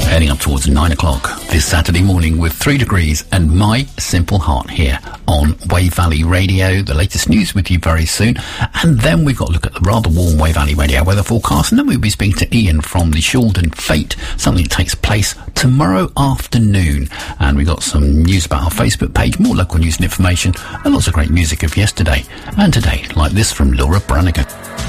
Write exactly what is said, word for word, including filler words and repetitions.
Heading up towards nine o'clock this Saturday morning with Three Degrees and My Simple Heart here on Wave Valley Radio. The latest news with you very soon. And then we've got to look at the rather warm Wave Valley Radio weather forecast. And then we'll be speaking to Ian from the Shaldon Fete, something that takes place tomorrow afternoon. And we've got some news about our Facebook page, more local news and information, and lots of great music of yesterday and today, like this from Laura Branigan.